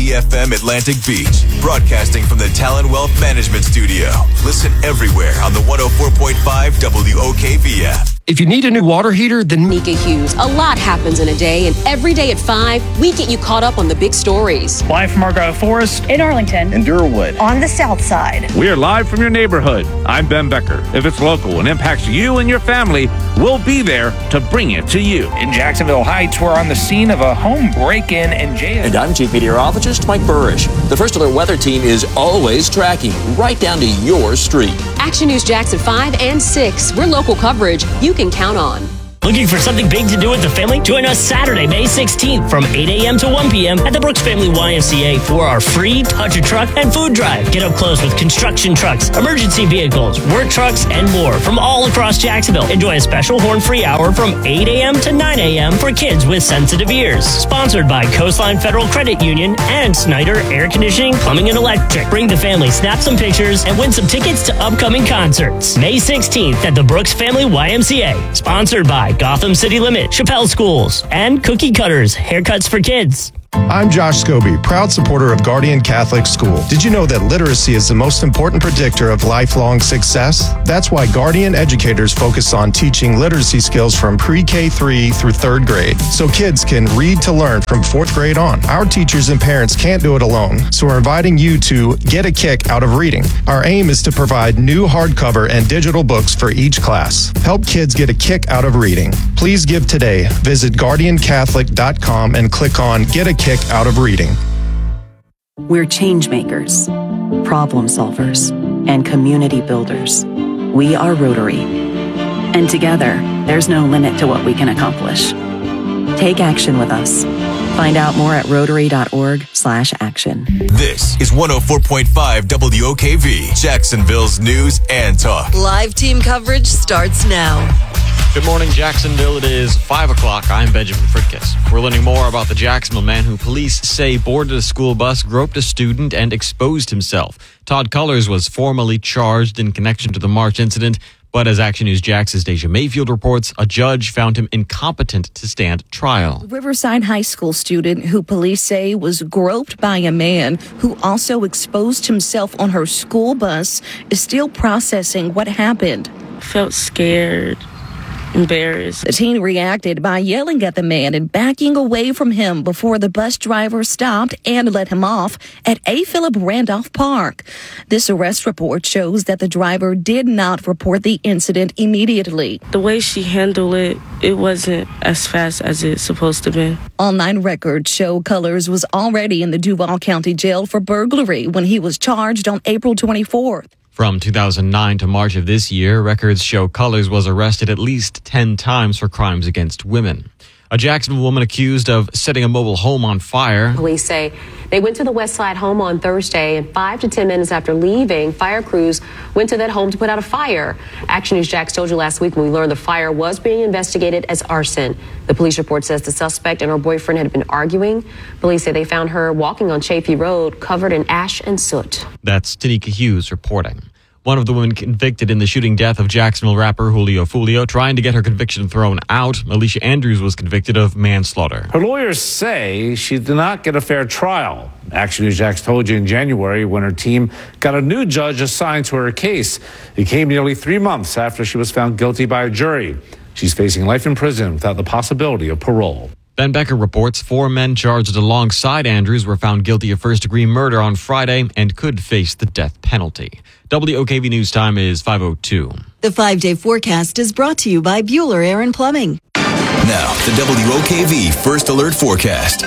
FM Atlantic Beach, broadcasting from the Talon Wealth Management Studio. Listen everywhere on the 104.5 WOKV app. If you need a new water heater, then Nika Hughes. A lot happens in a day, and every day at 5, we get you caught up on the big stories. Live from Argyle Forest, in Arlington, in Durwood, on the south side. We are live from your neighborhood. I'm Ben Becker. If it's local and impacts you and your family, we'll be there to bring it to you. In Jacksonville Heights, we're on the scene of a home break-in and jail. And I'm Chief Meteorologist Mike Burrish. The First Alert Weather Team is always tracking right down to your street. Action News Jackson 5 and 6. We're local coverage you can count on. Looking for something big to do with the family? Join us Saturday, May 16th from 8 a.m. to 1 p.m. at the Brooks Family YMCA for our free Touch a Truck and food drive. Get up close with construction trucks, emergency vehicles, work trucks, and more from all across Jacksonville. Enjoy a special horn-free hour from 8 a.m. to 9 a.m. for kids with sensitive ears. Sponsored by Coastline Federal Credit Union and Snyder Air Conditioning, Plumbing, and Electric. Bring the family, snap some pictures, and win some tickets to upcoming concerts. May 16th at the Brooks Family YMCA. Sponsored by Gotham City Limit, Chappelle Schools, and Cookie Cutters, haircuts for kids. I'm Josh Scobie, proud supporter of Guardian Catholic School. Did you know that literacy is the most important predictor of lifelong success? That's why Guardian educators focus on teaching literacy skills from pre-K 3 through 3rd grade, so kids can read to learn from 4th grade on. Our teachers and parents can't do it alone, so we're inviting you to get a kick out of reading. Our aim is to provide new hardcover and digital books for each class. Help kids get a kick out of reading. Please give today. Visit guardiancatholic.com and click on Get a Kick Out of Reading. We're change makers, problem solvers, and community builders. We are Rotary. And together, there's no limit to what we can accomplish. Take action with us. Find out more at rotary.org/action. This is 104.5 WOKV, Jacksonville's news and talk. Live team coverage starts now. Good morning, Jacksonville. It is 5 o'clock. I'm Benjamin Fritkiss. We're learning more about the Jacksonville man who police say boarded a school bus, groped a student, and exposed himself. Todd Cullors was formally charged in connection to the March incident, but as Action News Jax's Deja Mayfield reports, a judge found him incompetent to stand trial. Riverside High School student who police say was groped by a man who also exposed himself on her school bus is still processing what happened. Felt scared. Embarrassed. The teen reacted by yelling at the man and backing away from him before the bus driver stopped and let him off at A. Philip Randolph Park. This arrest report shows that the driver did not report the incident immediately. The way she handled it, it wasn't as fast as it's supposed to be. Online records show Cullors was already in the Duval County Jail for burglary when he was charged on April 24th. From 2009 to March of this year, records show Cullors was arrested at least 10 times for crimes against women. A Jacksonville woman accused of setting a mobile home on fire. Police say they went to the West Side home on Thursday, and 5 to 10 minutes after leaving, fire crews went to that home to put out a fire. Action News Jax told you last week when we learned the fire was being investigated as arson. The police report says the suspect and her boyfriend had been arguing. Police say they found her walking on Chafee Road, covered in ash and soot. That's Tanika Hughes reporting. One of the women convicted in the shooting death of Jacksonville rapper Julio Fulio trying to get her conviction thrown out. Alicia Andrews was convicted of manslaughter. Her lawyers say she did not get a fair trial. Action News Jax told you in January when her team got a new judge assigned to her case. It came nearly 3 months after she was found guilty by a jury. She's facing life in prison without the possibility of parole. Ben Becker reports 4 men charged alongside Andrews were found guilty of first-degree murder on Friday and could face the death penalty. WOKV News Time is 5:02. The 5-day forecast is brought to you by Bueller Air and Plumbing. Now, the WOKV First Alert Forecast.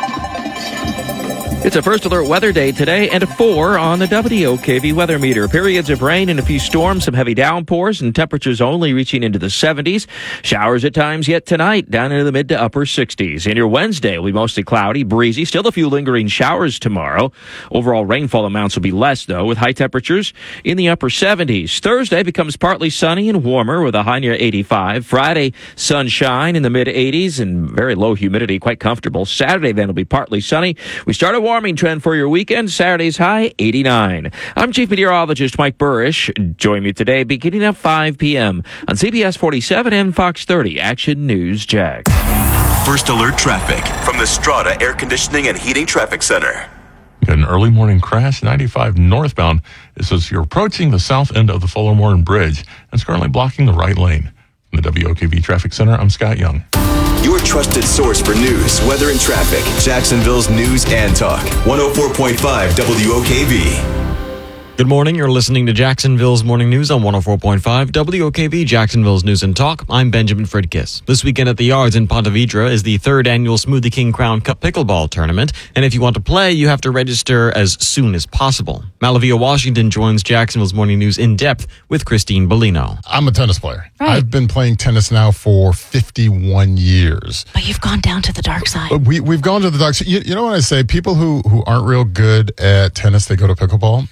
It's a First Alert weather day today and a 4 on the WOKV weather meter. Periods of rain and a few storms, some heavy downpours, and temperatures only reaching into the 70s. Showers at times yet tonight, down into the mid to upper 60s. And your Wednesday will be mostly cloudy, breezy, still a few lingering showers tomorrow. Overall rainfall amounts will be less, though, with high temperatures in the upper 70s. Thursday becomes partly sunny and warmer with a high near 85. Friday, sunshine in the mid 80s and very low humidity, quite comfortable. Saturday then will be partly sunny. We start a warming trend for your weekend. Saturday's high, 89. I'm Chief Meteorologist Mike Burrish. Join me today beginning at 5 p.m. on CBS 47 and Fox 30 Action News Jax. First Alert traffic from the Strata Air Conditioning and Heating Traffic Center. an early morning crash, 95 northbound. It says you're approaching the south end of the Fuller Morton Bridge, and it's currently blocking the right lane. From the WOKV Traffic Center, I'm Scott Young. Your trusted source for news, weather, and traffic. Jacksonville's News and Talk. 104.5 WOKV. Good morning. You're listening to Jacksonville's Morning News on 104.5 WOKV, Jacksonville's News and Talk. I'm Benjamin Fridkis. This weekend at the Yards in Ponte Vedra is the third annual Smoothie King Crown Cup Pickleball Tournament. And if you want to play, you have to register as soon as possible. Malavia Washington joins Jacksonville's Morning News in depth with Christine Bellino. I'm a tennis player. Right. I've been playing tennis now for 51 years. But you've gone down to the dark side. We've gone to the dark side. You know what I say? People who aren't real good at tennis, they go to pickleball.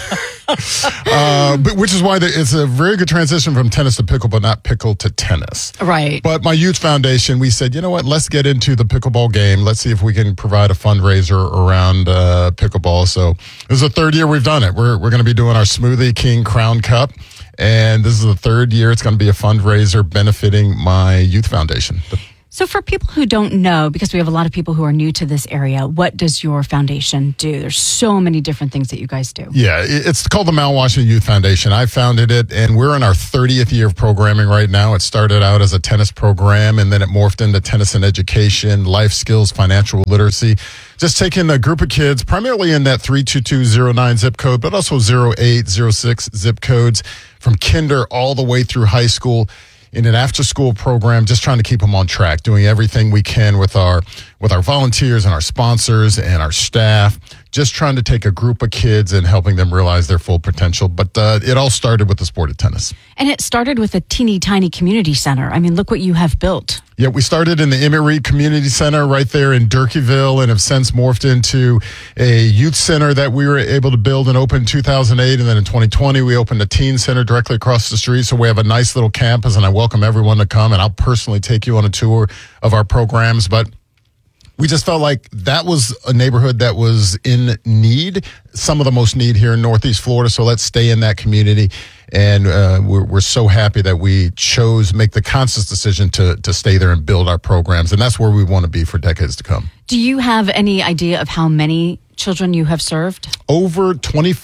But which is why it's a very good transition from tennis to pickle, but not pickle to tennis. Right. But my youth foundation, we said, you know what, let's get into the pickleball game. Let's see if we can provide a fundraiser around pickleball. So this is the third year we've done it. We're going to be doing our Smoothie King Crown Cup. And this is the third year. It's going to be a fundraiser benefiting my youth foundation. So for people who don't know, because we have a lot of people who are new to this area, what does your foundation do? There's so many different things that you guys do. Yeah, it's called the Mount Washington Youth Foundation. I founded it, and we're in our 30th year of programming right now. It started out as a tennis program, and then it morphed into tennis and education, life skills, financial literacy. Just taking a group of kids, primarily in that 32209 zip code, but also 0806 zip codes, from kinder all the way through high school, in an after-school program, just trying to keep them on track, doing everything we can with our volunteers and our sponsors and our staff, just trying to take a group of kids and helping them realize their full potential. But it all started with the sport of tennis. And it started with a teeny tiny community center. I mean, look what you have built. Yeah, we started in the Emmett Reed Community Center right there in Durkeeville, and have since morphed into a youth center that we were able to build and open in 2008. And then in 2020, we opened a teen center directly across the street. So we have a nice little campus, and I welcome everyone to come, and I'll personally take you on a tour of our programs. But we just felt like that was a neighborhood that was in need, some of the most need here in Northeast Florida. So let's stay in that community. And we're so happy that we make the conscious decision to stay there and build our programs. And that's where we want to be for decades to come. Do you have any idea of how many children you have served? Over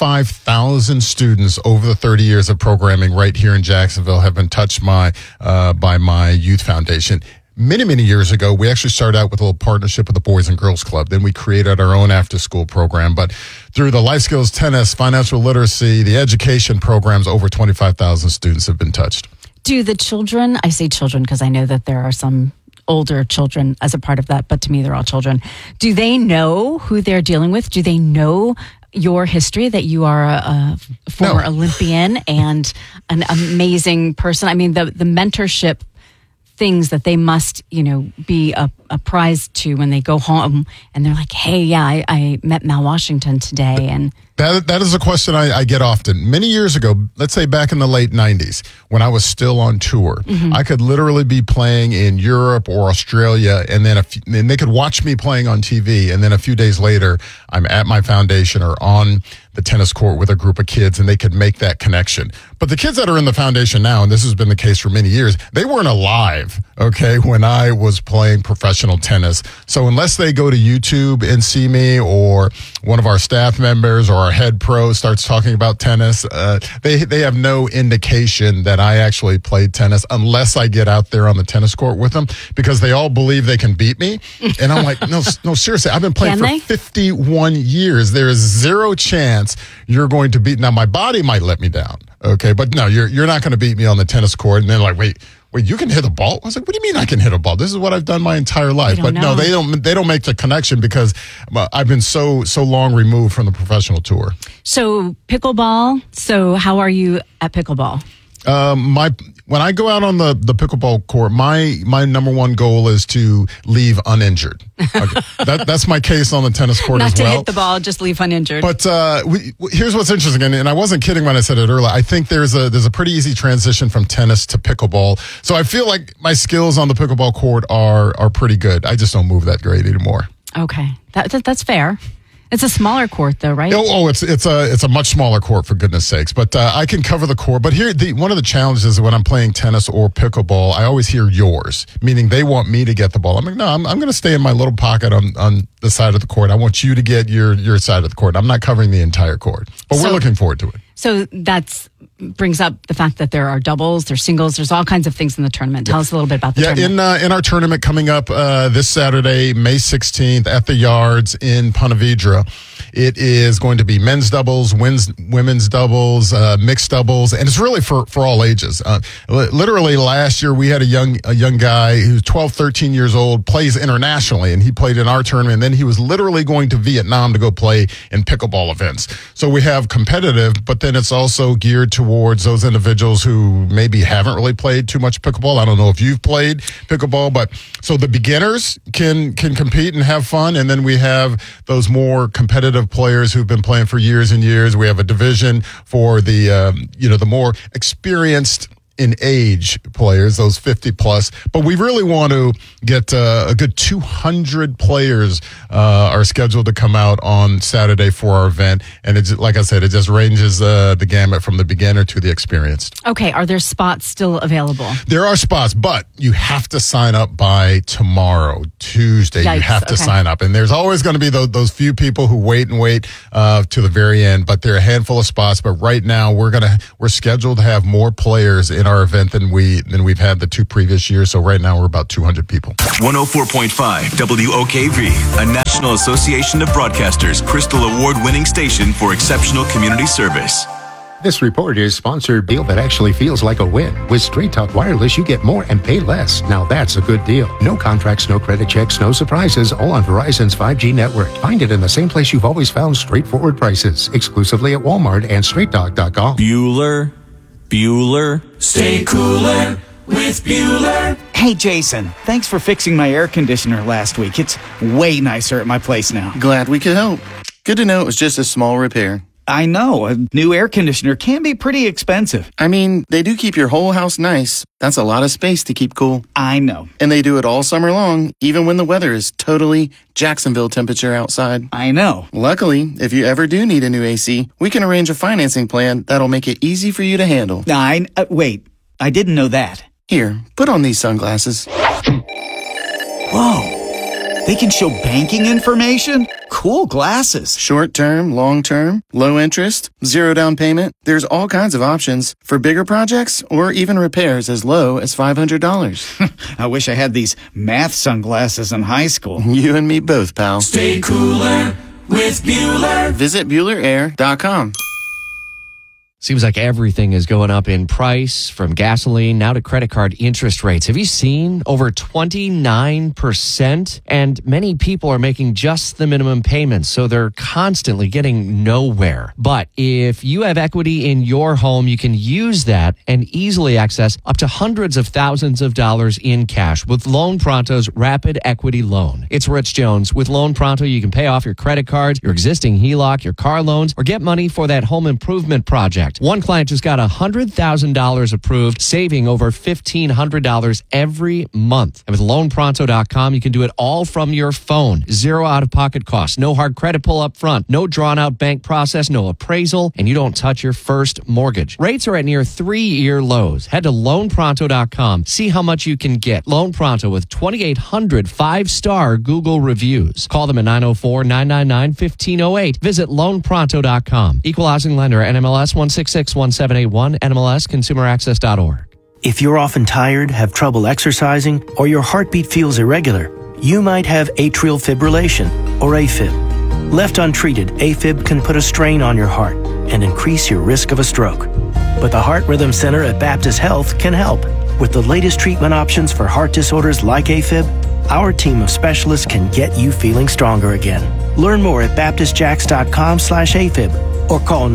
25,000 students over the 30 years of programming right here in Jacksonville have been touched by my youth foundation. Many, many years ago, we actually started out with a little partnership with the Boys and Girls Club. Then we created our own after-school program. But through the life skills, tennis, financial literacy, the education programs, over 25,000 students have been touched. Do the children, I say children because I know that there are some older children as a part of that, but to me, they're all children. Do they know who they're dealing with? Do they know your history, that you are a former Olympian and an amazing person? I mean, the mentorship things that they must, be apprised to when they go home and they're like, hey, yeah, I met Mal Washington today. And that is a question I get often. Many years ago, let's say back in the late 90s, when I was still on tour, I could literally be playing in Europe or Australia, and then and they could watch me playing on TV, and then a few days later, I'm at my foundation or on the tennis court with a group of kids, and they could make that connection. But the kids that are in the foundation now, and this has been the case for many years, they weren't alive, when I was playing professional tennis. So unless they go to YouTube and see me, or one of our staff members or our head pro starts talking about tennis, they have no indication that I actually played tennis unless I get out there on the tennis court with them, because they all believe they can beat me. And I'm like, no, seriously, I've been playing for 51 years. There is zero chance you're going to beat. Now, my body might let me down, but no, you're not going to beat me on the tennis court. And then like, wait, you can hit a ball? I was like, what do you mean I can hit a ball? This is what I've done my entire life. But no, they don't make the connection, because I've been so long removed from the professional tour. So pickleball. So how are you at pickleball? When I go out on the pickleball court, my number one goal is to leave uninjured. Okay. That's my case on the tennis court as well. Not to hit the ball, just leave uninjured. But here's what's interesting, and I wasn't kidding when I said it earlier. I think there's a pretty easy transition from tennis to pickleball. So I feel like my skills on the pickleball court are pretty good. I just don't move that great anymore. Okay, that's fair. It's a smaller court, though, right? It's a much smaller court, for goodness sakes. But I can cover the court. But here, one of the challenges is when I'm playing tennis or pickleball, I always hear yours, meaning they want me to get the ball. I'm like, no, I'm going to stay in my little pocket on the side of the court. I want you to get your side of the court. I'm not covering the entire court. But we're looking forward to it. So that brings up the fact that there are doubles, there's singles, there's all kinds of things in the tournament. Tell us a little bit about the tournament. In our tournament coming up this Saturday, May 16th at the Yards in Ponte Vedra, it is going to be men's doubles, women's doubles, mixed doubles, and it's really for all ages. Literally last year we had a young guy who's 12, 13 years old, plays internationally, and he played in our tournament, and then he was literally going to Vietnam to go play in pickleball events. So we have competitive, but then it's also geared towards those individuals who maybe haven't really played too much pickleball. I don't know if you've played pickleball, but so the beginners can compete and have fun, and then we have those more competitive players who've been playing for years and years. We have a division for the more experienced in age players, those 50 plus, but we really want to get a good 200 players are scheduled to come out on Saturday for our event. And it's, like I said, it just ranges the gamut from the beginner to the experienced. Okay, are there spots still available? There are spots, but you have to sign up by tomorrow, Tuesday. Yikes, you have to sign up. And there's always going to be those few people who wait to the very end, but there are a handful of spots. But right now we're scheduled to have more players in our event than we've had the two previous years. So right now we're about 200 people. 104.5 WOKV, a National Association of Broadcasters Crystal Award-winning station for exceptional community service. This report is sponsored deal that actually feels like a win. With Straight Talk Wireless, you get more and pay less. Now that's a good deal. No contracts, no credit checks, no surprises, all on Verizon's 5G network. Find it in the same place you've always found straightforward prices, exclusively at Walmart and StraightTalk.com. Bueller. Stay cooler with Bueller. Hey, Jason, thanks for fixing my air conditioner last week. It's way nicer at my place now. Glad we could help. Good to know it was just a small repair. I know. A new air conditioner can be pretty expensive. I mean, they do keep your whole house nice. That's a lot of space to keep cool. I know. And they do it all summer long, even when the weather is totally Jacksonville temperature outside. I know. Luckily, if you ever do need a new AC, we can arrange a financing plan that'll make it easy for you to handle. Wait, I didn't know that. Here, put on these sunglasses. Whoa. They can show banking information? Cool glasses. Short term, long term, low interest, zero down payment. There's all kinds of options for bigger projects or even repairs as low as $500. I wish I had these math sunglasses in high school. You and me both, pal. Stay cooler with Bueller. Visit BuellerAir.com. Seems like everything is going up in price, from gasoline now to credit card interest rates. Have you seen over 29%? And many people are making just the minimum payments, so they're constantly getting nowhere. But if you have equity in your home, you can use that and easily access up to hundreds of thousands of dollars in cash with Loan Pronto's Rapid Equity Loan. It's Rich Jones. With Loan Pronto, you can pay off your credit cards, your existing HELOC, your car loans, or get money for that home improvement project. One client just got $100,000 approved, saving over $1,500 every month. And with LoanPronto.com, you can do it all from your phone. Zero out-of-pocket costs, no hard credit pull up front, no drawn-out bank process, no appraisal, and you don't touch your first mortgage. Rates are at near 3-year lows. Head to LoanPronto.com. See how much you can get. Loan Pronto with 2,800 5-star Google reviews. Call them at 904-999-1508. Visit LoanPronto.com. Equal housing lender, NMLS 1661781, NMLSConsumerAccess.org. If you're often tired, have trouble exercising, or your heartbeat feels irregular, you might have atrial fibrillation, or AFib. Left untreated, AFib can put a strain on your heart and increase your risk of a stroke. But the Heart Rhythm Center at Baptist Health can help. With the latest treatment options for heart disorders like AFib, our team of specialists can get you feeling stronger again. Learn more at baptistjacks.com/AFib or call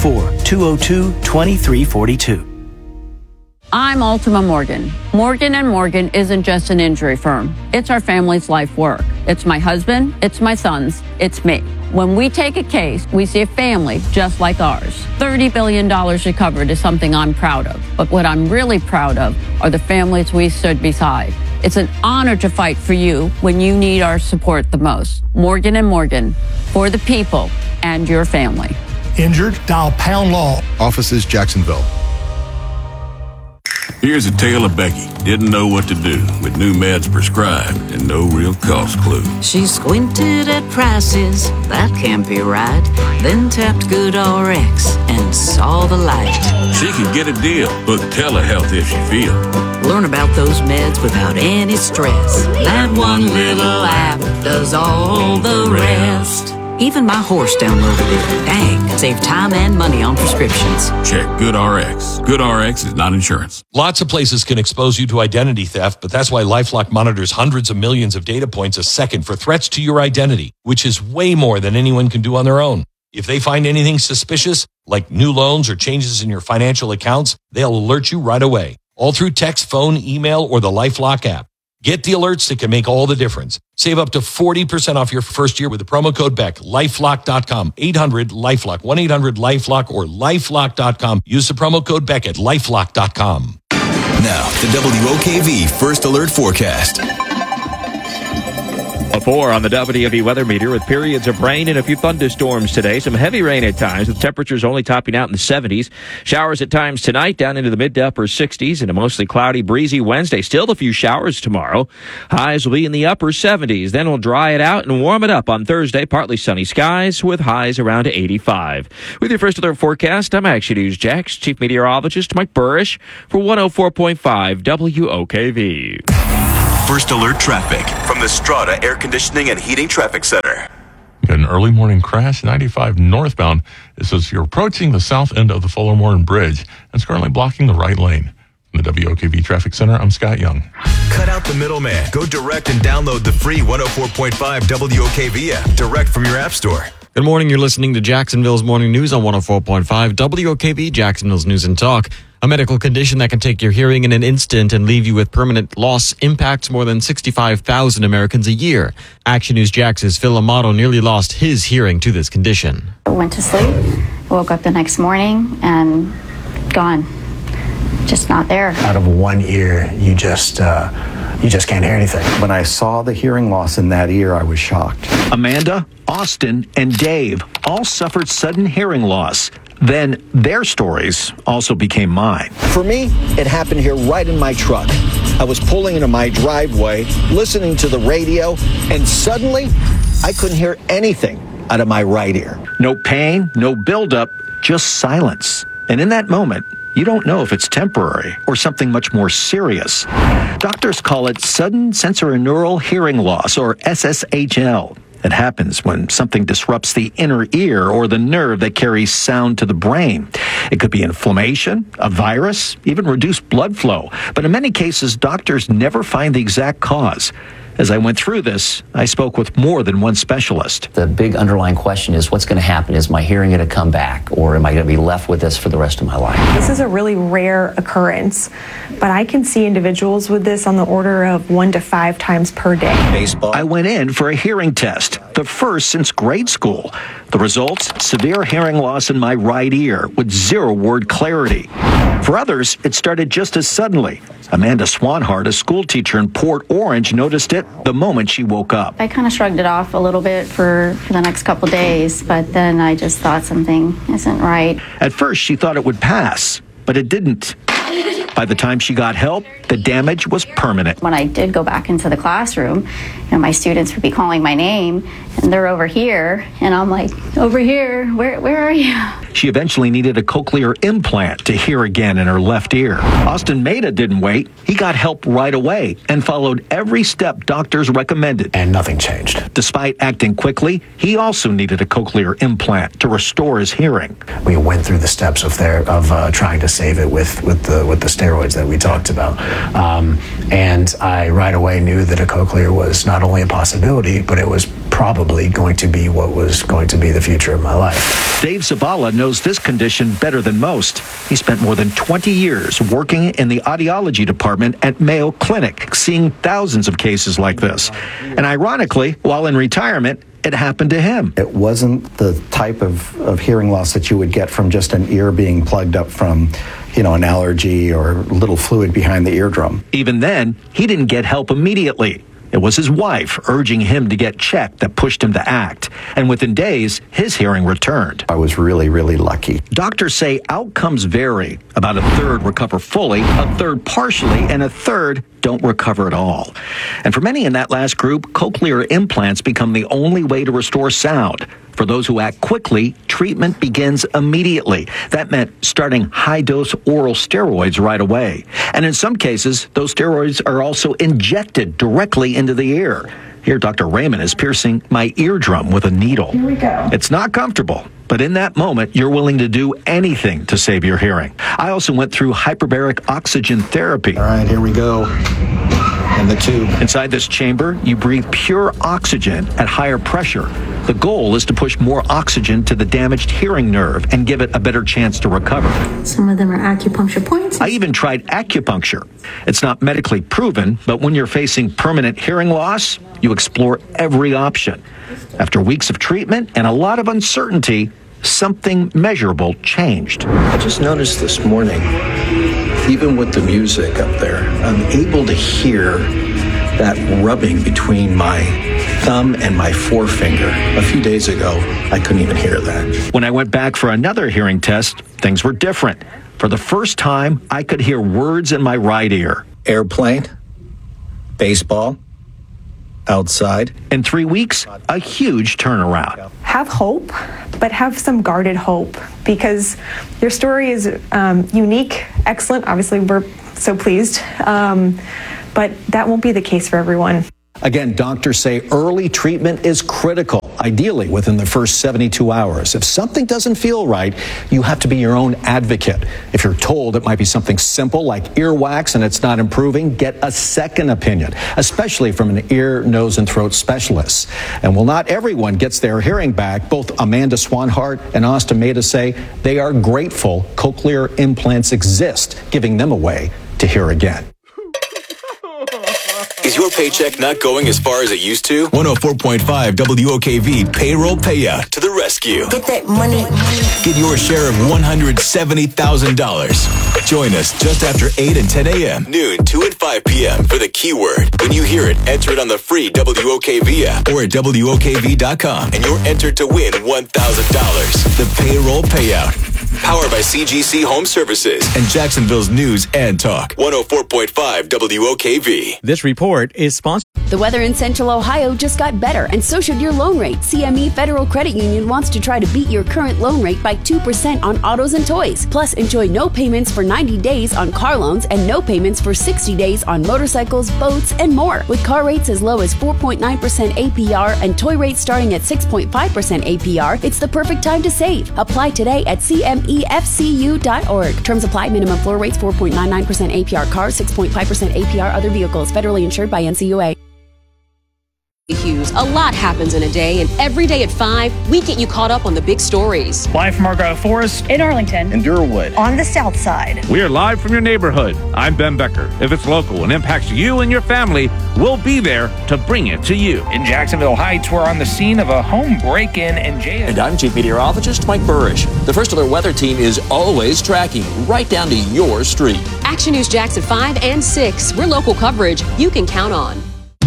904-202-2342. I'm Ultima Morgan. Morgan & Morgan isn't just an injury firm. It's our family's life work. It's my husband, it's my sons, it's me. When we take a case, we see a family just like ours. $30 billion recovered is something I'm proud of. But what I'm really proud of are the families we stood beside. It's an honor to fight for you when you need our support the most. Morgan & Morgan, for the people and your family. Injured? Dial pound law. Offices Jacksonville. Here's a tale of Becky. Didn't know what to do with new meds prescribed and no real cost clue. She squinted at prices, that can't be right. Then tapped GoodRx and saw the light. She could get a deal, book telehealth if she feel. Learn about those meds without any stress. That one little app does all the rest. Even my horse downloaded it. Dang, save time and money on prescriptions. Check GoodRx. GoodRx is not insurance. Lots of places can expose you to identity theft, but that's why LifeLock monitors hundreds of millions of data points a second for threats to your identity, which is way more than anyone can do on their own. If they find anything suspicious, like new loans or changes in your financial accounts, they'll alert you right away, all through text, phone, email, or the LifeLock app. Get the alerts that can make all the difference. Save up to 40% off your first year with the promo code BECK. LifeLock.com. 800-LifeLock. 1-800-LifeLock or LifeLock.com. Use the promo code BECK at LifeLock.com. Now, the WOKV First Alert Forecast. A 4 on the WOKV weather meter with periods of rain and a few thunderstorms today. Some heavy rain at times with temperatures only topping out in the 70s. Showers at times tonight down into the mid to upper 60s and a mostly cloudy, breezy Wednesday. Still a few showers tomorrow. Highs will be in the upper 70s. Then we'll dry it out and warm it up on Thursday. Partly sunny skies with highs around 85. With your First Alert forecast, I'm Action News Jax Chief Meteorologist Mike Burrish for 104.5 WOKV. First Alert traffic from the Strata Air Conditioning and Heating Traffic Center. An early morning crash, 95 northbound. This is you're approaching the south end of the Fullermore Bridge, and it's currently blocking the right lane. From the WOKV Traffic Center, I'm Scott Young. Cut out the middleman. Go direct and download the free 104.5 WOKV app direct from your app store. Good morning. You're listening to Jacksonville's Morning News on 104.5 WOKV, Jacksonville's News and Talk. A medical condition that can take your hearing in an instant and leave you with permanent loss impacts more than 65,000 Americans a year. Action News Jax's Phil Amato nearly lost his hearing to this condition. I went to sleep, woke up the next morning, and gone. Just not there. Out of one ear, you just can't hear anything. When I saw the hearing loss in that ear, I was shocked. Amanda, Austin, and Dave all suffered sudden hearing loss. Then their stories also became mine. For me, it happened here right in my truck. I was pulling into my driveway, listening to the radio, and suddenly I couldn't hear anything out of my right ear. No pain, no buildup, just silence. And in that moment, you don't know if it's temporary or something much more serious. Doctors call it sudden sensorineural hearing loss, or SSHL. It happens when something disrupts the inner ear or the nerve that carries sound to the brain. It could be inflammation, a virus, even reduced blood flow. But in many cases, doctors never find the exact cause. As I went through this, I spoke with more than one specialist. The big underlying question is, what's going to happen? Is my hearing going to come back, or am I going to be left with this for the rest of my life? This is a really rare occurrence, but I can see individuals with this on the order of 1 to 5 times per day. Baseball. I went in for a hearing test, the first since grade school. The results, severe hearing loss in my right ear with 0 word clarity. For others, it started just as suddenly. Amanda Swanhart, a school teacher in Port Orange, noticed it the moment she woke up. I kind of shrugged it off a little bit for the next couple days, but then I just thought something isn't right. At first, she thought it would pass, but it didn't. By the time she got help, the damage was permanent. When I did go back into the classroom, my students would be calling my name, and they're over here, and I'm like, over here, where are you? She eventually needed a cochlear implant to hear again in her left ear. Austin Maida didn't wait. He got help right away and followed every step doctors recommended. And nothing changed. Despite acting quickly, he also needed a cochlear implant to restore his hearing. We went through the steps of trying to save it with the steroids that we talked about. And I right away knew that a cochlear was not only a possibility, but it was probably going to be what was going to be the future of my life. Dave Zavala knows this condition better than most. He spent more than 20 years working in the audiology department at Mayo Clinic, seeing thousands of cases like this. And ironically, while in retirement, it happened to him. It wasn't the type of hearing loss that you would get from just an ear being plugged up from, an allergy or little fluid behind the eardrum. Even then, he didn't get help immediately. It was his wife urging him to get checked that pushed him to act. And within days, his hearing returned. I was really, really lucky. Doctors say outcomes vary. About a third recover fully, a third partially, and a third don't recover at all. And for many in that last group, cochlear implants become the only way to restore sound. For those who act quickly, treatment begins immediately. That meant starting high-dose oral steroids right away. And in some cases, those steroids are also injected directly into the ear. Here, Dr. Raymond is piercing my eardrum with a needle. Here we go. It's not comfortable, but in that moment, you're willing to do anything to save your hearing. I also went through hyperbaric oxygen therapy. All right, here we go. And the tube. Inside this chamber, you breathe pure oxygen at higher pressure. The goal is to push more oxygen to the damaged hearing nerve and give it a better chance to recover. Some of them are acupuncture points. I even tried acupuncture. It's not medically proven, but when you're facing permanent hearing loss, you explore every option. After weeks of treatment and a lot of uncertainty, something measurable changed. I just noticed this morning, even with the music up there, I'm able to hear that rubbing between my thumb and my forefinger. A few days ago, I couldn't even hear that. When I went back for another hearing test, things were different. For the first time, I could hear words in my right ear. Airplane, baseball, outside. In 3 weeks, a huge turnaround. Have hope, but have some guarded hope, because your story is unique, excellent. Obviously, we're so pleased, but that won't be the case for everyone. Again, doctors say early treatment is critical, ideally within the first 72 hours. If something doesn't feel right, you have to be your own advocate. If you're told it might be something simple like earwax and it's not improving, get a second opinion, especially from an ear, nose, and throat specialist. And while not everyone gets their hearing back, both Amanda Swanhart and Austin Maida say they are grateful cochlear implants exist, giving them a way to hear again. Is your paycheck not going as far as it used to? 104.5 WOKV payroll payout to the rescue. Get that money. Get your share of $170,000. Join us just after 8 and 10 a.m., noon, 2 and 5 p.m. for the keyword. When you hear it, enter it on the free WOKV app or at WOKV.com, and you're entered to win $1,000. The payroll payout. Powered by CGC Home Services and Jacksonville's News and Talk. 104.5 WOKV. This report is sponsored. The weather in Central Ohio just got better, and so should your loan rate. CME Federal Credit Union wants to try to beat your current loan rate by 2% on autos and toys. Plus, enjoy no payments for 90 days on car loans and no payments for 60 days on motorcycles, boats, and more. With car rates as low as 4.9% APR and toy rates starting at 6.5% APR, it's the perfect time to save. Apply today at CMEFCU.org. Terms apply. Minimum floor rates 4.99% APR cars, 6.5% APR other vehicles. Federally insured by NCUA. Hughes. A lot happens in a day, and every day at 5, we get you caught up on the big stories. Live from Argyle Forest, in Arlington, in Durwood, on the south side. We are live from your neighborhood. I'm Ben Becker. If it's local and impacts you and your family, we'll be there to bring it to you. In Jacksonville Heights, we're on the scene of a home break-in and jail. And I'm Chief Meteorologist Mike Burrish. The First Alert Weather Team is always tracking right down to your street. Action News Jackson 5 and 6. We're local coverage you can count on.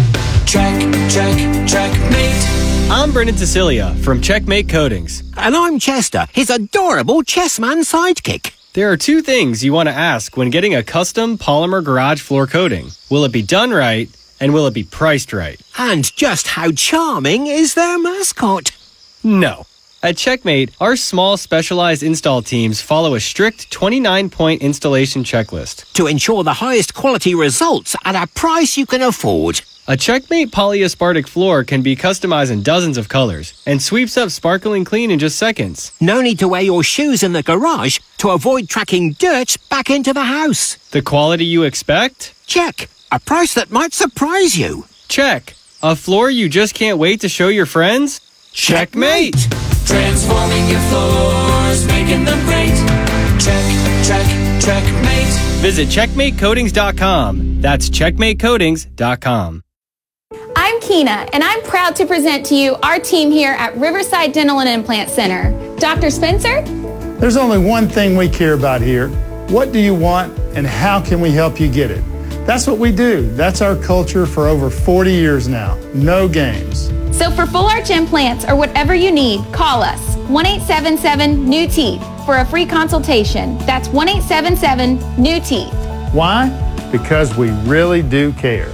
Checkmate. I'm Brendan Cecilia from Checkmate Coatings. And I'm Chester, his adorable chessman sidekick. There are two things you want to ask when getting a custom polymer garage floor coating. Will it be done right, and will it be priced right? And just how charming is their mascot? No. At Checkmate, our small specialized install teams follow a strict 29-point installation checklist to ensure the highest quality results at a price you can afford. A Checkmate polyaspartic floor can be customized in dozens of colors and sweeps up sparkling clean in just seconds. No need to wear your shoes in the garage to avoid tracking dirt back into the house. The quality you expect? Check. A price that might surprise you. Check. A floor you just can't wait to show your friends? Checkmate! Transforming your floors, making them great. Checkmate. Visit CheckmateCoatings.com. That's CheckmateCoatings.com. I'm Keena, and I'm proud to present to you our team here at Riverside Dental and Implant Center. Dr. Spencer? There's only one thing we care about here. What do you want, and how can we help you get it? That's what we do. That's our culture for over 40 years now. No games. So for full arch implants or whatever you need, call us 1-877-NEW-TEETH for a free consultation. That's 1-877-NEW-TEETH. Why? Because we really do care.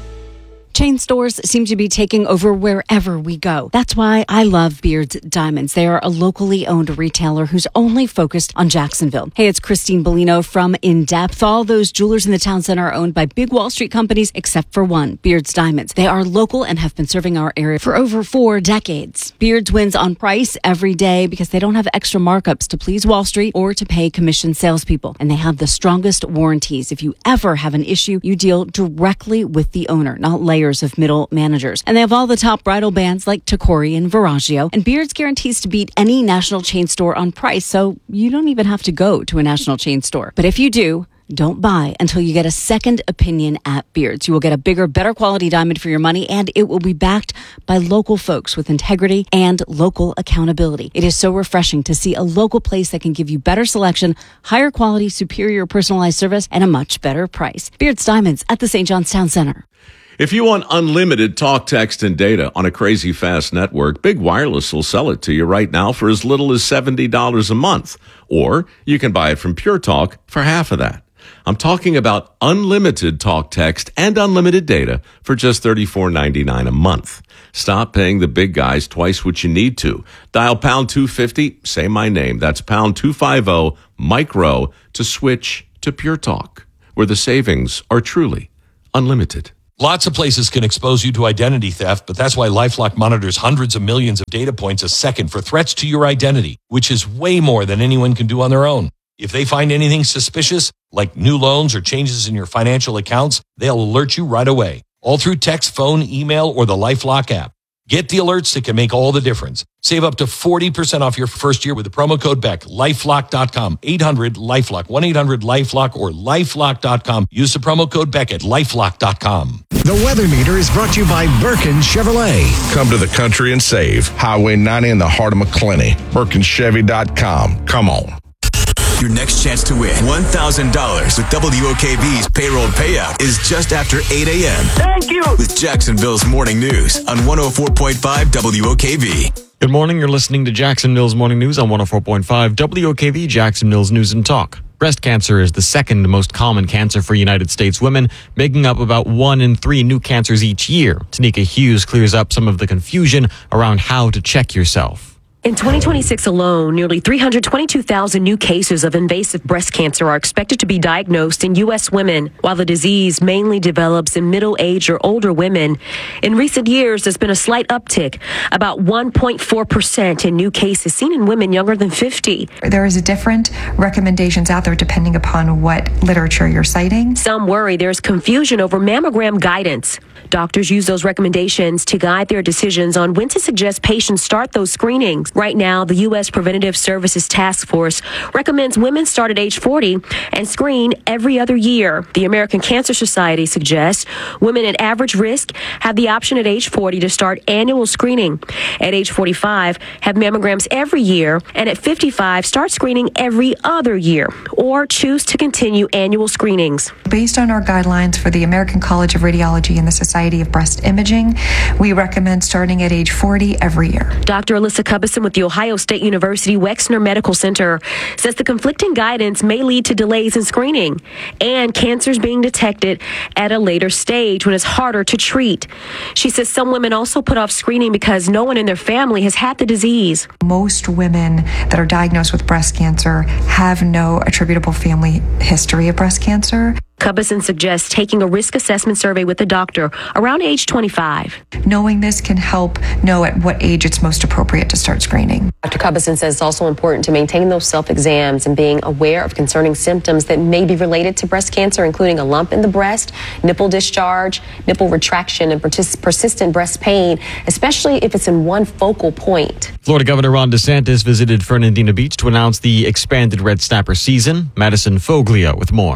Chain stores seem to be taking over wherever we go. That's why I love Beard's Diamonds. They are a locally owned retailer who's only focused on Jacksonville. Hey, it's Christine Bellino from In Depth. All those jewelers in the town center are owned by big Wall Street companies except for one, Beard's Diamonds. They are local and have been serving our area for over 4 decades. Beard's wins on price every day because they don't have extra markups to please Wall Street or to pay commission salespeople. And they have the strongest warranties. If you ever have an issue, you deal directly with the owner, not layers of middle managers. And they have all the top bridal brands like Tacori and Verragio. And Beard's guarantees to beat any national chain store on price, so you don't even have to go to a national chain store. But if you do, don't buy until you get a second opinion at Beard's. You will get a bigger, better quality diamond for your money, and it will be backed by local folks with integrity and local accountability. It is so refreshing to see a local place that can give you better selection, higher quality, superior personalized service, and a much better price. Beard's Diamonds at the St. John's Town Center. If you want unlimited talk, text, and data on a crazy fast network, Big Wireless will sell it to you right now for as little as $70 a month. Or you can buy it from Pure Talk for half of that. I'm talking about unlimited talk, text, and unlimited data for just $34.99 a month. Stop paying the big guys twice what you need to. Dial pound 250, say my name. That's pound 250 micro to switch to Pure Talk, where the savings are truly unlimited. Lots of places can expose you to identity theft, but that's why LifeLock monitors hundreds of millions of data points a second for threats to your identity, which is way more than anyone can do on their own. If they find anything suspicious, like new loans or changes in your financial accounts, they'll alert you right away, all through text, phone, email, or the LifeLock app. Get the alerts that can make all the difference. Save up to 40% off your first year with the promo code BECK. LifeLock.com. 800-LifeLock. 1-800-LifeLock or LifeLock.com. Use the promo code BECK at LifeLock.com. The Weather Meter is brought to you by Birkin Chevrolet. Come to the country and save. Highway 90 in the heart of McClenny. BirkinChevy.com. Come on. Your next chance to win $1,000 with WOKV's payroll payout is just after 8 a.m. Thank you. With Jacksonville's Morning News on 104.5 WOKV. Good morning. You're listening to Jacksonville's Morning News on 104.5 WOKV, Jacksonville's News and Talk. Breast cancer is the second most common cancer for United States women, making up about 1 in 3 new cancers each year. Tanika Hughes clears up some of the confusion around how to check yourself. In 2026 alone, nearly 322,000 new cases of invasive breast cancer are expected to be diagnosed in U.S. women. While the disease mainly develops in middle-aged or older women, in recent years there's been a slight uptick, about 1.4% in new cases seen in women younger than 50. There is different recommendations out there depending upon what literature you're citing. Some worry there's confusion over mammogram guidance. Doctors use those recommendations to guide their decisions on when to suggest patients start those screenings. Right now, the U.S. Preventative Services Task Force recommends women start at age 40 and screen every other year. The American Cancer Society suggests women at average risk have the option at age 40 to start annual screening. At age 45, have mammograms every year, and at 55, start screening every other year, or choose to continue annual screenings. Based on our guidelines for the American College of Radiology and the Society of Breast Imaging, we recommend starting at age 40 every year. Dr. Alyssa Cubbison with the Ohio State University Wexner Medical Center says the conflicting guidance may lead to delays in screening and cancers being detected at a later stage when it's harder to treat. She says some women also put off screening because no one in their family has had the disease. Most women that are diagnosed with breast cancer have no attributable family history of breast cancer. Cubbison suggests taking a risk assessment survey with a doctor around age 25. Knowing this can help know at what age it's most appropriate to start screening. Dr. Cubbison says it's also important to maintain those self-exams and being aware of concerning symptoms that may be related to breast cancer, including a lump in the breast, nipple discharge, nipple retraction, and persistent breast pain, especially if it's in one focal point. Florida Governor Ron DeSantis visited Fernandina Beach to announce the expanded Red Snapper season. Madison Foglio with more.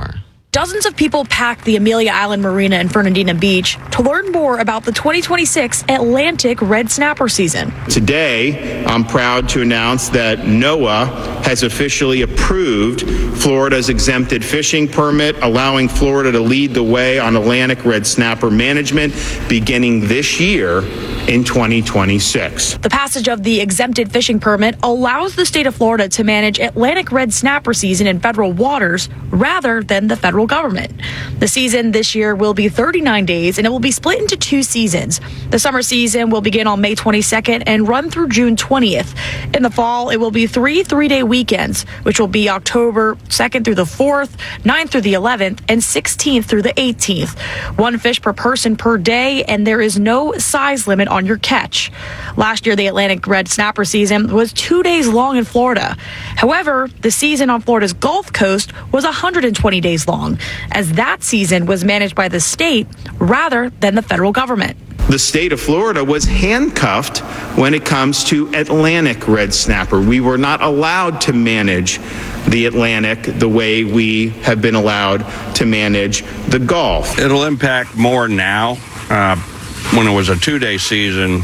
Dozens of people packed the Amelia Island Marina in Fernandina Beach to learn more about the 2026 Atlantic red snapper season. Today, I'm proud to announce that NOAA has officially approved Florida's exempted fishing permit, allowing Florida to lead the way on Atlantic red snapper management beginning this year in 2026. The passage of the exempted fishing permit allows the state of Florida to manage Atlantic red snapper season in federal waters rather than the federal government. The season this year will be 39 days and it will be split into 2 seasons. The summer season will begin on May 22nd and run through June 20th. In the fall, it will be 3 3-day weekends, which will be October 2nd through the 4th, 9th through the 11th, and 16th through the 18th. 1 fish per person per day, and there is no size limit on your catch. Last year, the Atlantic red snapper season was 2 days long in Florida. However, the season on Florida's Gulf Coast was 120 days long, as that season was managed by the state rather than the federal government. The state of Florida was handcuffed when it comes to Atlantic red snapper. We were not allowed to manage the Atlantic the way we have been allowed to manage the Gulf. It'll impact more now. When it was a 2-day season,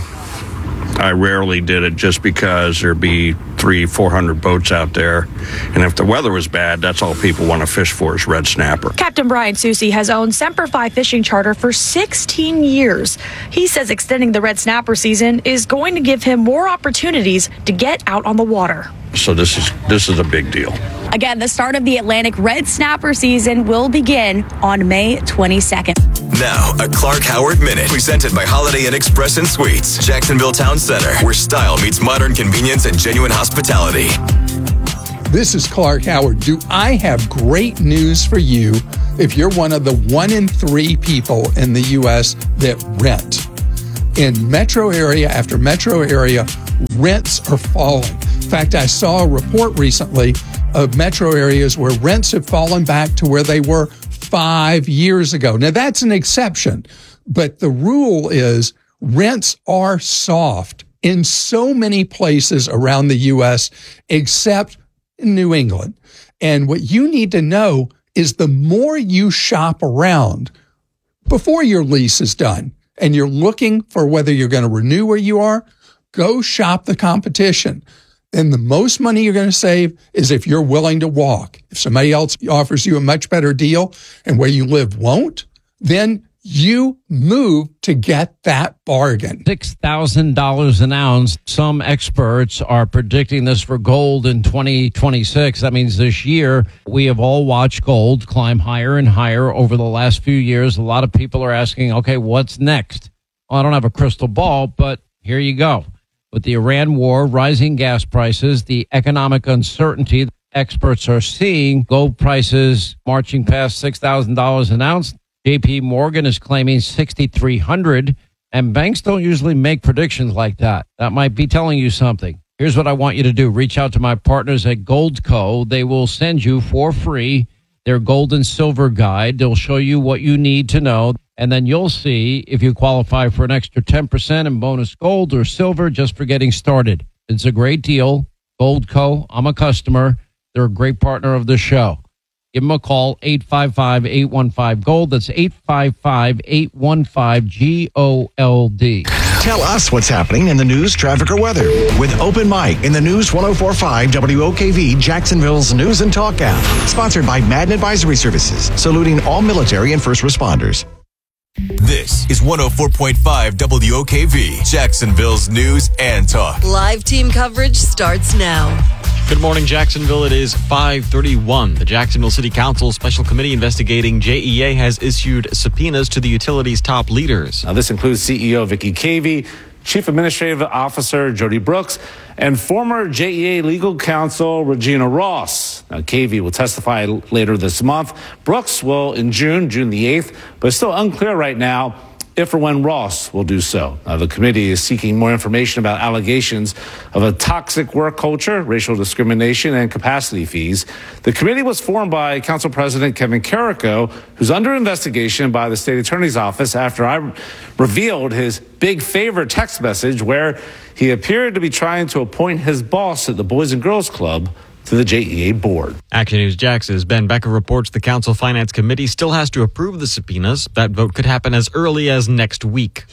I rarely did it just because there'd be 300-400 boats out there. And if the weather was bad, that's all people want to fish for is red snapper. Captain Brian Susi has owned Semper Fi fishing charter for 16 years. He says extending the red snapper season is going to give him more opportunities to get out on the water. So this is a big deal. Again, the start of the Atlantic red snapper season will begin on May 22nd. Now, a Clark Howard Minute, presented by Holiday Inn Express and Suites, Jacksonville Town Center, where style meets modern convenience and genuine hospitality. This is Clark Howard. Do I have great news for you if you're one of the 1 in 3 people in the U.S. that rent? In metro area after metro area, rents are falling. In fact, I saw a report recently of metro areas where rents have fallen back to where they were 5 years ago. Now, that's an exception, but the rule is rents are soft in so many places around the U.S., except in New England. And what you need to know is the more you shop around before your lease is done and you're looking for whether you're going to renew where you are, go shop the competition. And the most money you're going to save is if you're willing to walk. If somebody else offers you a much better deal and where you live won't, then you move to get that bargain. $6,000 an ounce. Some experts are predicting this for gold in 2026. That means this year we have all watched gold climb higher and higher over the last few years. A lot of people are asking, okay, what's next? Well, I don't have a crystal ball, but here you go. With the Iran war, rising gas prices, the economic uncertainty, experts are seeing gold prices marching past $6,000 an ounce. JP Morgan is claiming $6,300, and banks don't usually make predictions like that. That might be telling you something. Here's what I want you to do. Reach out to my partners at Goldco. They will send you for free their gold and silver guide. They'll show you what you need to know, and then you'll see if you qualify for an extra 10% in bonus gold or silver just for getting started. It's a great deal. Goldco, I'm a customer. They're a great partner of the show. Give them a call, 855-815-GOLD. That's 855-815-GOLD. Tell us what's happening in the news, traffic, or weather with Open Mic in the News 104.5 WOKV, Jacksonville's News and Talk app. Sponsored by Madden Advisory Services, saluting all military and first responders. This is 104.5 WOKV, Jacksonville's News and Talk. Live team coverage starts now. Good morning, Jacksonville. It is 5:31. The Jacksonville City Council Special Committee investigating JEA has issued subpoenas to the utility's top leaders. Now, this includes CEO Vicky Cavey, Chief Administrative Officer Jody Brooks, and former JEA legal counsel Regina Ross. Now, Cavey will testify later this month. Brooks will in June the 8th, but it's still unclear right now if or when Ross will do so. The committee is seeking more information about allegations of a toxic work culture, racial discrimination, and capacity fees. The committee was formed by Council President Kevin Carrico, who's under investigation by the state attorney's office after I revealed his big favorite text message where he appeared to be trying to appoint his boss at the Boys and Girls Club to the JEA board. Action News Jax's Ben Becker reports the Council Finance Committee still has to approve the subpoenas. That vote could happen as early as next week.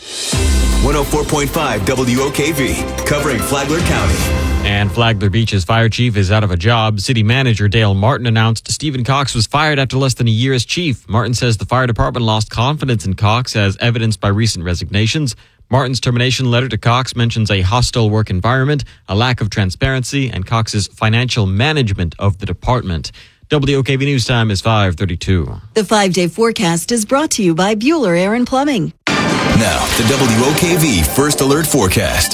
104.5 WOKV, covering Flagler County. And Flagler Beach's fire chief is out of a job. City manager Dale Martin announced Stephen Cox was fired after less than a year as chief. Martin says the fire department lost confidence in Cox, as evidenced by recent resignations. Martin's termination letter to Cox mentions a hostile work environment, a lack of transparency, and Cox's financial management of the department. WOKV News Time is 5:32. The 5-day forecast is brought to you by Bueller Air and Plumbing. Now, the WOKV First Alert Forecast.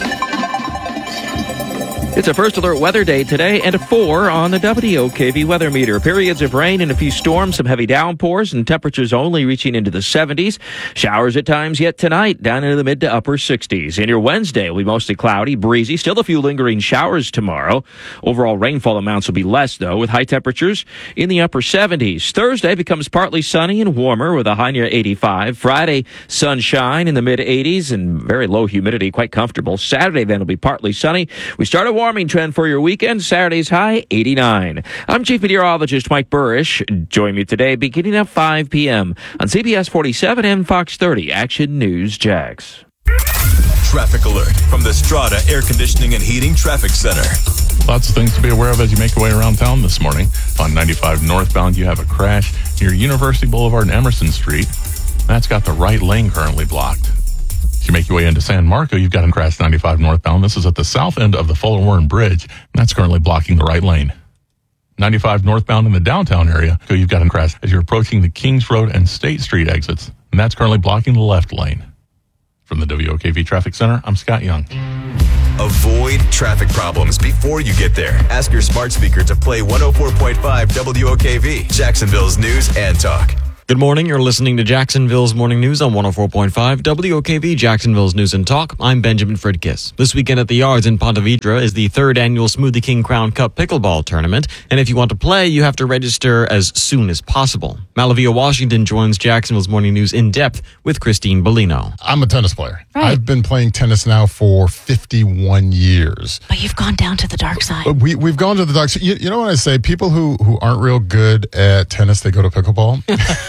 It's a First Alert weather day today and a 4 on the WOKV weather meter. Periods of rain and a few storms, some heavy downpours, and temperatures only reaching into the 70s. Showers at times yet tonight, down into the mid to upper 60s. And your Wednesday will be mostly cloudy, breezy, still a few lingering showers tomorrow. Overall rainfall amounts will be less, though, with high temperatures in the upper 70s. Thursday becomes partly sunny and warmer with a high near 85. Friday, sunshine in the mid 80s and very low humidity, quite comfortable. Saturday then will be partly sunny. We start a warming trend for your weekend. Saturday's high 89. I'm Chief Meteorologist Mike Burrish. Join me today beginning at 5 p.m. on CBS 47 and Fox 30 Action News Jax. Traffic alert from the Strata Air Conditioning and Heating Traffic Center. Lots of things to be aware of as you make your way around town this morning. On 95 northbound, you have a crash near University Boulevard and Emerson Street. That's got the right lane currently blocked. As you make your way into San Marco, you've got a crash 95 northbound. This is at the south end of the Fuller Warren Bridge, and that's currently blocking the right lane. 95 northbound in the downtown area, so you've got a crash as you're approaching the Kings Road and State Street exits, and that's currently blocking the left lane. From the WOKV Traffic Center, I'm Scott Young. Avoid traffic problems before you get there. Ask your smart speaker to play 104.5 WOKV, Jacksonville's news and talk. Good morning. You're listening to Jacksonville's Morning News on 104.5 WOKV, Jacksonville's News and Talk. I'm Benjamin Fridkiss. This weekend at the Yards in Ponte Vedra is the 3rd annual Smoothie King Crown Cup Pickleball Tournament. And if you want to play, you have to register as soon as possible. Malavia Washington joins Jacksonville's Morning News in depth with Christine Bellino. I'm a tennis player. Right. I've been playing tennis now for 51 years. But you've gone down to the dark side. We've gone to the dark side. You know what I say? People who aren't real good at tennis, they go to pickleball.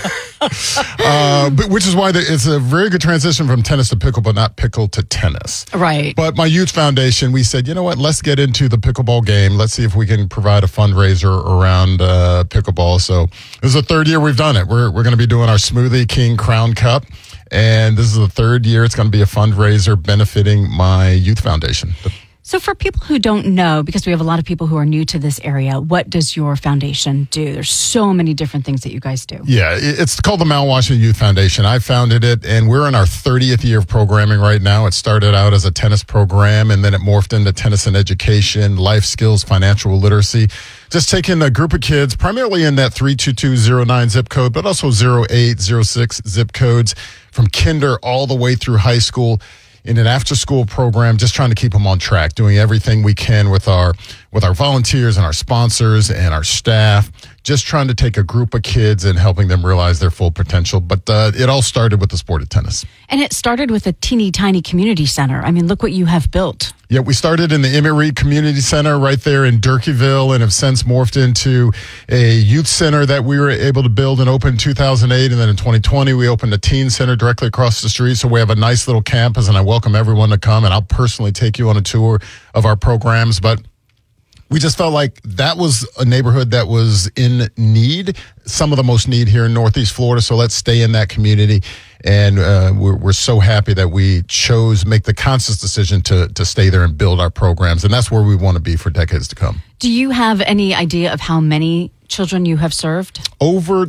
But which is why it's a very good transition from tennis to pickleball, not pickle to tennis. Right. But my youth foundation, we said, you know what, let's get into the pickleball game. Let's see if we can provide a fundraiser around pickleball. So this is the 3rd year we've done it. We're going to be doing our Smoothie King Crown Cup. And this is the 3rd year. It's going to be a fundraiser benefiting my youth foundation. So for people who don't know, because we have a lot of people who are new to this area, what does your foundation do? There's so many different things that you guys do. Yeah, it's called the Mount Washington Youth Foundation. I founded it, and we're in our 30th year of programming right now. It started out as a tennis program, and then it morphed into tennis and education, life skills, financial literacy. Just taking a group of kids, primarily in that 32209 zip code, but also 0806 zip codes, from kinder all the way through high school, in an after-school program, just trying to keep them on track, doing everything we can with our volunteers and our sponsors and our staff, just trying to take a group of kids and helping them realize their full potential. But it all started with the sport of tennis. And it started with a teeny tiny community center. I mean, look what you have built. Yeah, we started in the Emmett Reed Community Center right there in Durkeeville and have since morphed into a youth center that we were able to build and open in 2008. And then in 2020, we opened a teen center directly across the street. So we have a nice little campus, and I welcome everyone to come, and I'll personally take you on a tour of our programs. But we just felt like that was a neighborhood that was in need, some of the most need here in Northeast Florida. So let's stay in that community. And we're so happy that we make the conscious decision to stay there and build our programs. And that's where we want to be for decades to come. Do you have any idea of how many children you have served? Over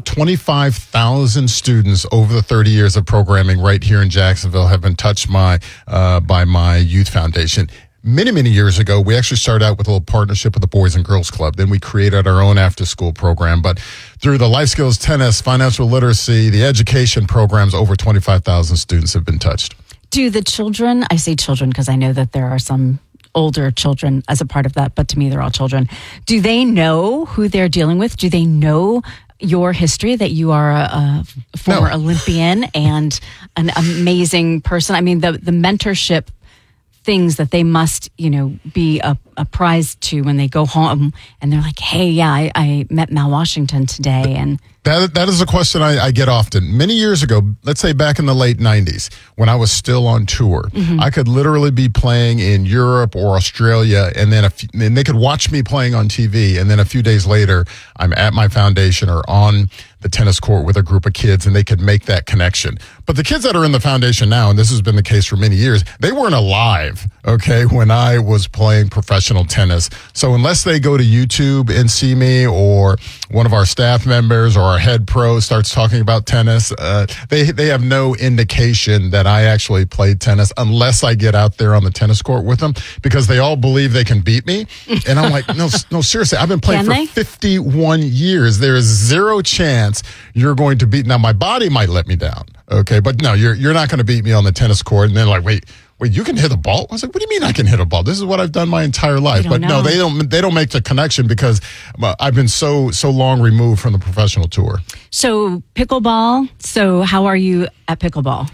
25,000 students over the 30 years of programming right here in Jacksonville have been touched by my youth foundation. Many, many years ago, we actually started out with a little partnership with the Boys and Girls Club. Then we created our own after-school program. But through the life skills, tennis, financial literacy, the education programs, over 25,000 students have been touched. Do the children, I say children because I know that there are some older children as a part of that, but to me, they're all children. Do they know who they're dealing with? Do they know your history, that you are a former Olympian and an amazing person? I mean, the mentorship things that they must, be a a prize to when they go home and they're like, hey, yeah, I met Mal Washington today. And that is a question I get often. Many years ago, let's say back in the late 90s, when I was still on tour, I could literally be playing in Europe or Australia, and then and they could watch me playing on TV, and then a few days later, I'm at my foundation or on the tennis court with a group of kids, and they could make that connection. But the kids that are in the foundation now, and this has been the case for many years, they weren't alive, okay, when I was playing professional tennis. So unless they go to YouTube and see me, or one of our staff members or our head pro starts talking about tennis, they have no indication that I actually played tennis unless I get out there on the tennis court with them, because they all believe they can beat me. And I'm like, no, seriously, I've been playing for 51 years. There is zero chance you're going to beat. Now, my body might let me down, okay? But no, you're not going to beat me on the tennis court. And they're like, wait, you can hit a ball? I was like, what do you mean I can hit a ball? This is what I've done my entire life. But no, they don't make the connection because I've been so long removed from the professional tour. So pickleball. So how are you at pickleball?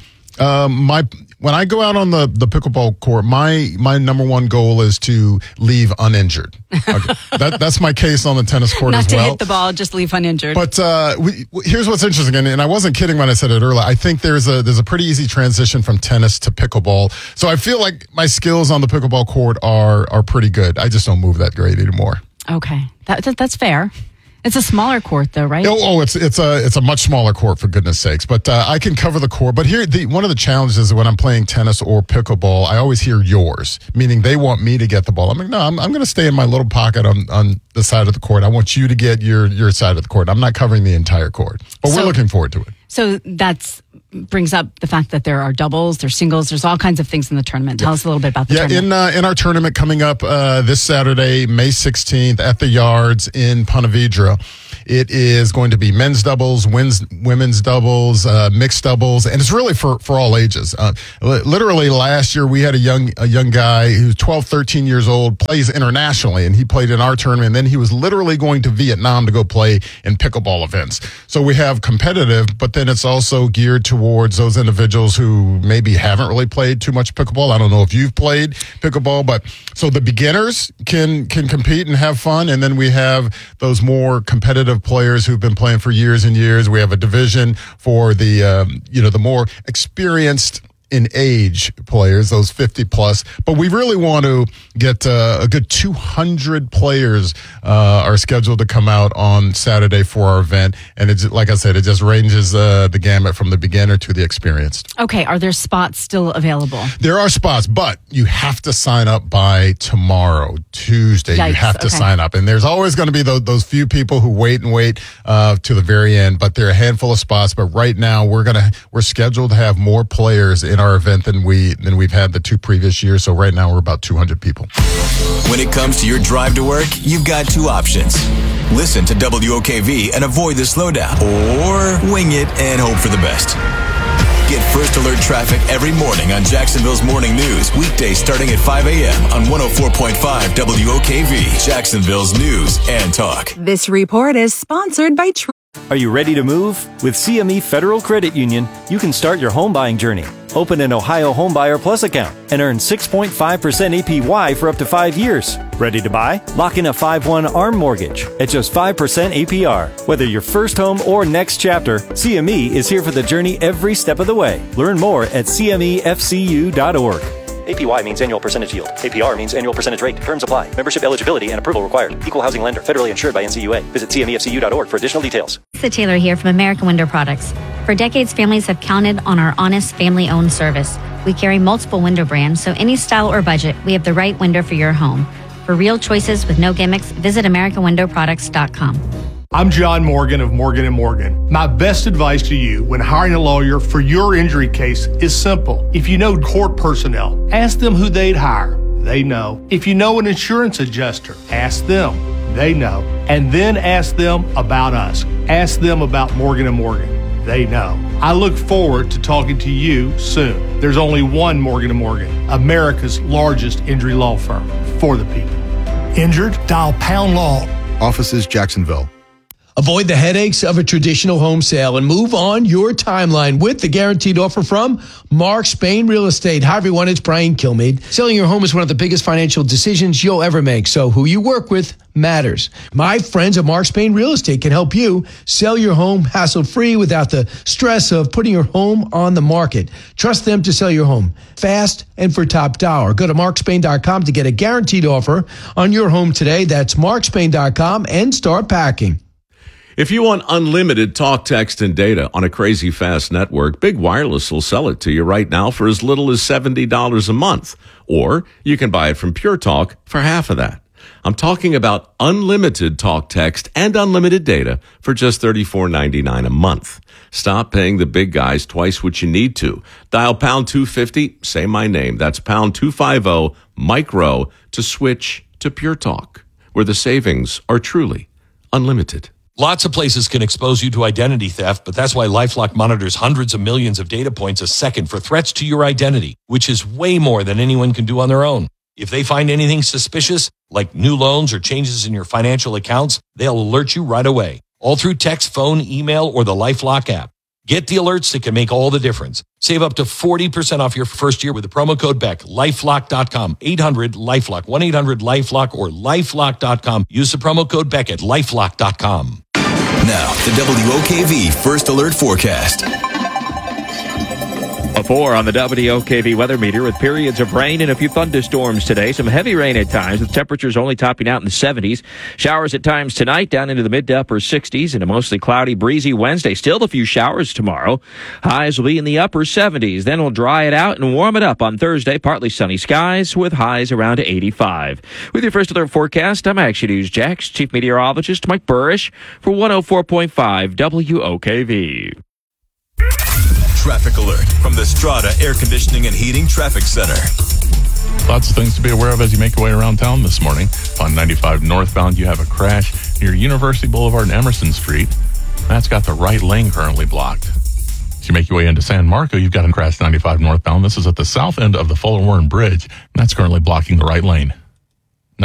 When I go out on the pickleball court, my number one goal is to leave uninjured. Okay. That's my case on the tennis court as well. Not to hit the ball, just leave uninjured. But here's what's interesting, and I wasn't kidding when I said it earlier. I think there's a pretty easy transition from tennis to pickleball. So I feel like my skills on the pickleball court are pretty good. I just don't move that great anymore. Okay, that's fair. It's a smaller court, though, right? It's a much smaller court, for goodness sakes. But I can cover the court. But here, one of the challenges when I'm playing tennis or pickleball, I always hear yours, meaning they want me to get the ball. I'm like, no, I'm going to stay in my little pocket on the side of the court. I want you to get your side of the court. I'm not covering the entire court. But we're looking forward to it. So that brings up the fact that there are doubles, there's singles, there's all kinds of things in the tournament. Tell us a little bit about the tournament. In our tournament coming up this Saturday, May 16th at the Yards in Ponte Vedra, it is going to be men's doubles, women's doubles, mixed doubles, and it's really for all ages. Literally last year we had a young guy who's 12, 13 years old, plays internationally, and he played in our tournament, and then he was literally going to Vietnam to go play in pickleball events. So we have competitive, but then it's also geared towards those individuals who maybe haven't really played too much pickleball. I don't know if you've played pickleball, but so the beginners can compete and have fun, and then we have those more competitive players who've been playing for years and years. We have a division for the more experienced in age players, those 50 plus, but we really want to get a good 200 players are scheduled to come out on Saturday for our event. And it's, like I said, it just ranges the gamut from the beginner to the experienced. Okay. Are there spots still available? There are spots, but you have to sign up by tomorrow, Tuesday. Yikes, you have to sign up. And there's always going to be those few people who wait to the very end, but there are a handful of spots. But right now we're scheduled to have more players in our event than we've had the two previous years. So right now we're about 200 people. When it comes to your drive to work, you've got two options. Listen to WOKV and avoid the slowdown, or wing it and hope for the best. Get First Alert traffic every morning on Jacksonville's Morning News, weekdays starting at 5 a.m. on 104.5 WOKV, Jacksonville's News and Talk. This report is sponsored by Are you ready to move? With CME Federal Credit Union, you can start your home buying journey. Open an Ohio Homebuyer Plus account and earn 6.5% APY for up to 5 years. Ready to buy? Lock in a 5/1 ARM mortgage at just 5% APR. Whether your first home or next chapter, CME is here for the journey every step of the way. Learn more at cmefcu.org. APY means annual percentage yield. APR means annual percentage rate. Terms apply. Membership eligibility and approval required. Equal housing lender. Federally insured by NCUA. Visit cmefcu.org for additional details. Lisa Taylor here from American Window Products. For decades, families have counted on our honest, family-owned service. We carry multiple window brands, so any style or budget, we have the right window for your home. For real choices with no gimmicks, visit AmericanWindowProducts.com. I'm John Morgan of Morgan & Morgan. My best advice to you when hiring a lawyer for your injury case is simple. If you know court personnel, ask them who they'd hire. They know. If you know an insurance adjuster, ask them. They know. And then ask them about us. Ask them about Morgan & Morgan. They know. I look forward to talking to you soon. There's only one Morgan & Morgan, America's largest injury law firm for the people. Injured? Dial #law. Offices Jacksonville. Avoid the headaches of a traditional home sale and move on your timeline with the guaranteed offer from Mark Spain Real Estate. Hi, everyone. It's Brian Kilmeade. Selling your home is one of the biggest financial decisions you'll ever make, so who you work with matters. My friends at Mark Spain Real Estate can help you sell your home hassle-free without the stress of putting your home on the market. Trust them to sell your home fast and for top dollar. Go to markspain.com to get a guaranteed offer on your home today. That's markspain.com and start packing. If you want unlimited talk, text, and data on a crazy fast network, Big Wireless will sell it to you right now for as little as $70 a month. Or you can buy it from Pure Talk for half of that. I'm talking about unlimited talk, text, and unlimited data for just $34.99 a month. Stop paying the big guys twice what you need to. Dial pound 250, say my name. That's pound 250, Mike Rowe, to switch to Pure Talk, where the savings are truly unlimited. Lots of places can expose you to identity theft, but that's why LifeLock monitors hundreds of millions of data points a second for threats to your identity, which is way more than anyone can do on their own. If they find anything suspicious, like new loans or changes in your financial accounts, they'll alert you right away, all through text, phone, email, or the LifeLock app. Get the alerts that can make all the difference. Save up to 40% off your first year with the promo code BECK. LifeLock.com, 800-LifeLock, 1-800-LifeLock, or LifeLock.com. Use the promo code BECK at LifeLock.com. Now, the WOKV First Alert Forecast. A 4 on the WOKV weather meter with periods of rain and a few thunderstorms today. Some heavy rain at times with temperatures only topping out in the 70s. Showers at times tonight down into the mid to upper 60s and a mostly cloudy, breezy Wednesday. Still a few showers tomorrow. Highs will be in the upper 70s. Then we'll dry it out and warm it up on Thursday. Partly sunny skies with highs around 85. With your First Alert Forecast, I'm Action News Jax Chief Meteorologist Mike Burrish for 104.5 WOKV. Traffic alert from the Strata Air Conditioning and Heating Traffic Center. Lots of things to be aware of as you make your way around town this morning. On 95 northbound, you have a crash near University Boulevard and Emerson Street. That's got the right lane currently blocked. As you make your way into San Marco, you've got a crash 95 northbound. This is at the south end of the Fuller Warren Bridge, and that's currently blocking the right lane.